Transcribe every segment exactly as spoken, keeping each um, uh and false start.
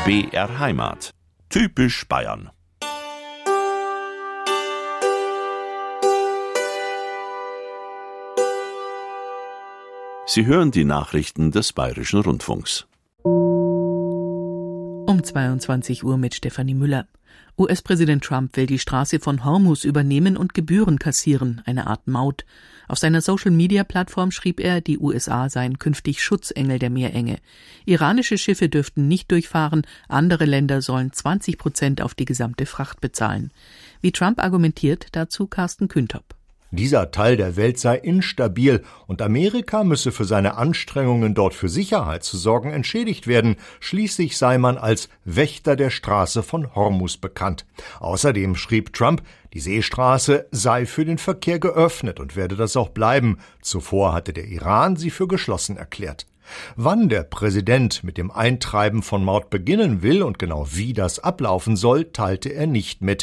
B R Heimat. Typisch Bayern. Sie hören die Nachrichten des Bayerischen Rundfunks. Um zweiundzwanzig Uhr mit Stefanie Müller. U S-Präsident Trump will die Straße von Hormuz übernehmen und Gebühren kassieren, eine Art Maut. Auf seiner Social-Media-Plattform schrieb er, die U S A seien künftig Schutzengel der Meerenge. Iranische Schiffe dürften nicht durchfahren, andere Länder sollen zwanzig Prozent auf die gesamte Fracht bezahlen. Wie Trump argumentiert, dazu Carsten Küntop. Dieser Teil der Welt sei instabil und Amerika müsse für seine Anstrengungen, dort für Sicherheit zu sorgen, entschädigt werden. Schließlich sei man als Wächter der Straße von Hormuz bekannt. Außerdem schrieb Trump, die Seestraße sei für den Verkehr geöffnet und werde das auch bleiben. Zuvor hatte der Iran sie für geschlossen erklärt. Wann der Präsident mit dem Eintreiben von Maut beginnen will und genau wie das ablaufen soll, teilte er nicht mit.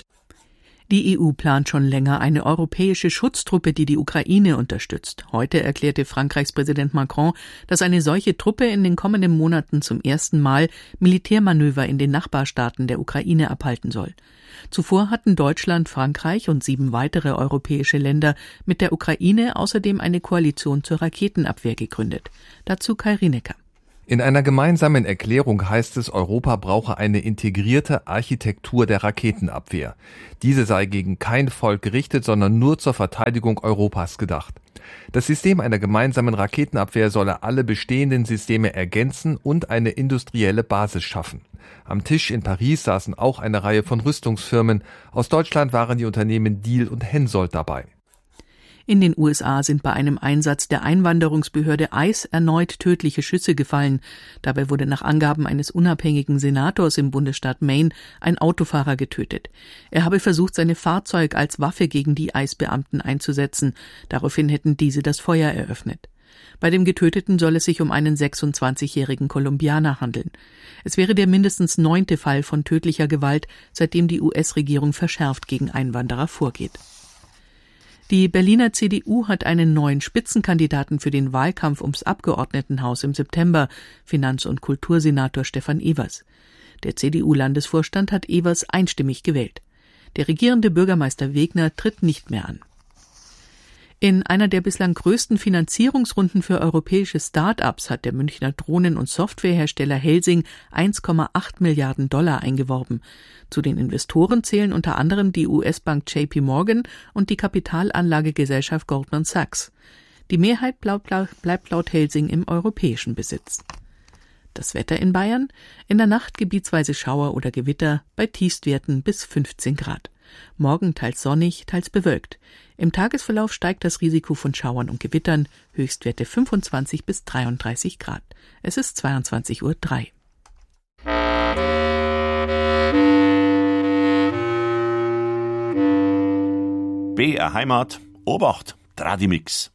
Die E U plant schon länger eine europäische Schutztruppe, die die Ukraine unterstützt. Heute erklärte Frankreichs Präsident Macron, dass eine solche Truppe in den kommenden Monaten zum ersten Mal Militärmanöver in den Nachbarstaaten der Ukraine abhalten soll. Zuvor hatten Deutschland, Frankreich und sieben weitere europäische Länder mit der Ukraine außerdem eine Koalition zur Raketenabwehr gegründet. Dazu Kai Rinecker. In einer gemeinsamen Erklärung heißt es, Europa brauche eine integrierte Architektur der Raketenabwehr. Diese sei gegen kein Volk gerichtet, sondern nur zur Verteidigung Europas gedacht. Das System einer gemeinsamen Raketenabwehr solle alle bestehenden Systeme ergänzen und eine industrielle Basis schaffen. Am Tisch in Paris saßen auch eine Reihe von Rüstungsfirmen. Aus Deutschland waren die Unternehmen Diehl und Hensoldt dabei. In den U S A sind bei einem Einsatz der Einwanderungsbehörde ICE erneut tödliche Schüsse gefallen. Dabei wurde nach Angaben eines unabhängigen Senators im Bundesstaat Maine ein Autofahrer getötet. Er habe versucht, seine Fahrzeug als Waffe gegen die ICE-Beamten einzusetzen. Daraufhin hätten diese das Feuer eröffnet. Bei dem Getöteten soll es sich um einen sechsundzwanzigjährigen Kolumbianer handeln. Es wäre der mindestens neunte Fall von tödlicher Gewalt, seitdem die U S-Regierung verschärft gegen Einwanderer vorgeht. Die Berliner C D U hat einen neuen Spitzenkandidaten für den Wahlkampf ums Abgeordnetenhaus im September, Finanz- und Kultursenator Stefan Evers. Der C D U-Landesvorstand hat Evers einstimmig gewählt. Der regierende Bürgermeister Wegner tritt nicht mehr an. In einer der bislang größten Finanzierungsrunden für europäische Start-ups hat der Münchner Drohnen- und Softwarehersteller Helsing eins Komma acht Milliarden Dollar eingeworben. Zu den Investoren zählen unter anderem die U S-Bank J P Morgan und die Kapitalanlagegesellschaft Goldman Sachs. Die Mehrheit bleibt laut Helsing im europäischen Besitz. Das Wetter in Bayern: in der Nacht gebietsweise Schauer oder Gewitter, bei Tiefstwerten bis fünfzehn Grad. Morgen teils sonnig, teils bewölkt. Im Tagesverlauf steigt das Risiko von Schauern und Gewittern, Höchstwerte fünfundzwanzig bis dreiunddreißig Grad. Es ist zweiundzwanzig Uhr drei. B R Heimat, Obacht, Tradimix.